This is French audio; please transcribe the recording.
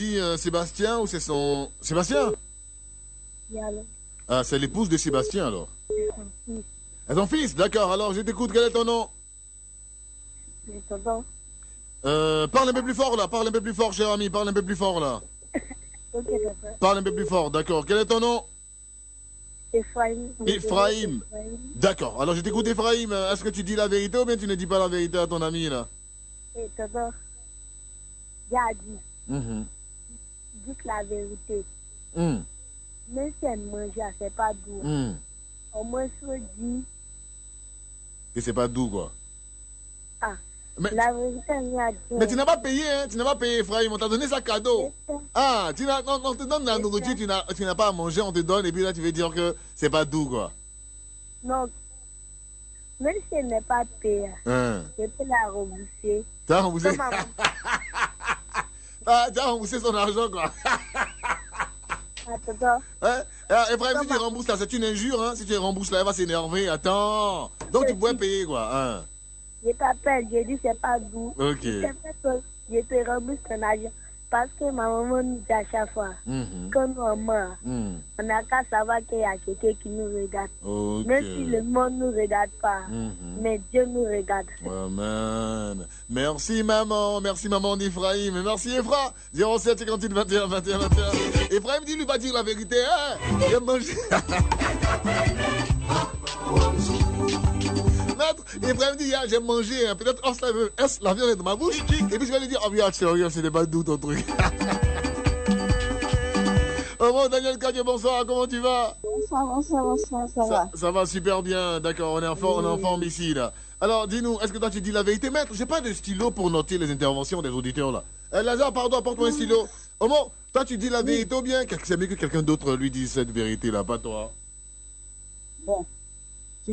Sébastien ou c'est son... Sébastien? Diallo. Ah, c'est l'épouse de Sébastien alors. C'est son fils. Et ton fils, d'accord. Alors, je t'écoute. Quel est ton nom? C'est tonton. Parle un peu plus fort là. Parle un peu plus fort, cher ami. Parle un peu plus fort là. Ok, papa. Parle un peu plus fort, d'accord. Quel est ton nom? Ephraim. Ephraim. D'accord. Alors, je t'écoute, Ephraim. Est-ce que tu dis la vérité ou bien tu ne dis pas la vérité à ton ami là? Et tonton, j'ai dit, dites la vérité. Mm. Même si elle mange, c'est pas doux. Mm. Au moins, je dis, Et c'est pas doux quoi. ah, Mais, la vérité, elle a dit. mais tu n'as pas payé, hein? Tu n'as pas payé, Ephraim. On t'a donné ça cadeau. Ah, on te donne la nourriture, tu n'as pas à manger, on te donne et puis là tu veux dire que c'est pas doux quoi. Non, même si elle n'est pas payée, Hein. je peux la rembourser. Tu as remboursé? Comme Ah, tu as remboursé son argent quoi. tonton, Hein? Ah, Ephraim, si tu rembourses là, c'est une injure, hein? Si tu rembourses là, elle va s'énerver. Attends. Donc tu pourrais payer quoi. Hein? j'ai pas peur, j'ai dit c'est pas doux. Ok. C'est vrai que je te rembourse ton argent. Parce que ma maman nous dit à chaque fois, quand on meurt, on n'a qu'à savoir qu'il y a quelqu'un qui nous regarde. Ok. Même si le monde ne nous regarde pas, mais Dieu nous regarde. Amen. Merci maman d'Ephraim. Merci Ephra. 07 58 21 21 21. Ephraim dit lui va dire la vérité. Hein? J'ai mangé. Maître, Ephraim dit j'ai mangé. Hein. Peut-être la viande est dans ma bouche. Et puis je vais lui dire oh regarde, c'est pas doux ton truc. Oh bon, Daniel Kadier, bonsoir, comment tu vas? Bonsoir, ça va. Ça va super bien, d'accord, on est en forme ici, là. Alors, dis-nous, est-ce que toi tu dis la vérité? Maître, j'ai pas de stylo pour noter les interventions des auditeurs, là. Lazare, pardon, apporte-moi un stylo. Oh bon, toi tu dis la vérité ou bien c'est mieux que quelqu'un d'autre lui dise cette vérité, là, pas toi? Bon,